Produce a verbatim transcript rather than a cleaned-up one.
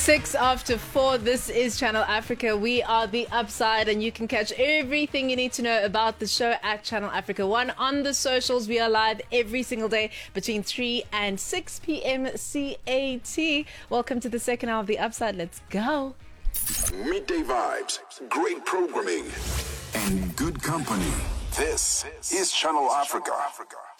Six after four, this is Channel Africa. We are The Upside, and you can catch everything you need to know about the show at Channel Africa One on the socials. We are live every single day between three and six p.m. C A T. Welcome to the second hour of The Upside. Let's go. Midday vibes, great programming, and good company. This is Channel Africa.